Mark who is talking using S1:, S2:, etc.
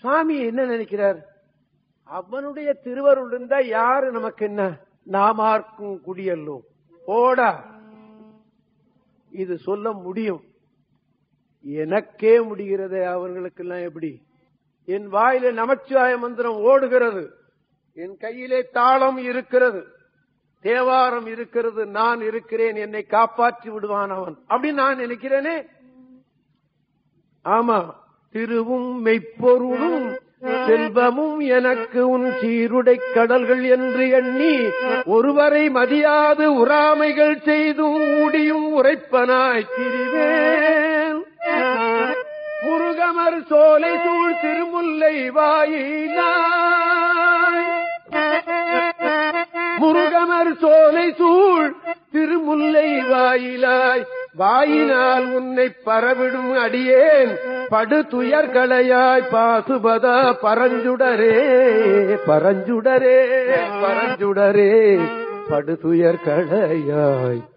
S1: சுவாமி என்ன நினைக்கிறார்? அவனுடைய திருவருள் இருந்தா யாரு நமக்கு என்ன? நாமார்க்கும் குடியல்லோம் போடா. இது சொல்ல முடியும், எனக்கே முடிகிறது, அவர்களுக்கெல்லாம் எப்படி? என் வாயிலே நமச்சிவாய மந்திரம் ஓடுகிறது, என் கையிலே தாளம் இருக்கிறது, தேவாரம் இருக்கிறது, நான் இருக்கிறேன், என்னை காப்பாற்றி விடுவான் அவன் அப்படின்னு நான் நினைக்கிறேனே. ஆமா, திருவும் மெய்ப்பொருளும் செல்வமும் எனக்கு உன் சீருடை கடல்கள் என்று எண்ணி ஒருவரை மதியாது உறாமைகள் செய்தும் ஊடியும் உரைப்பனாய் திரிவேன். முருகமர் சோலை சூழ் திருமுல்லை வாயினாய், முருகமர் சோலை சூழ் திருமுல்லை வாயிலாய், வாயினால் உன்னை பரவிடும் அடியேன் படு துயர்களையாய் பாசுபதா பரஞ்சுடரே பரஞ்சுடரே பரஞ்சுடரே படு துயர்களையாய்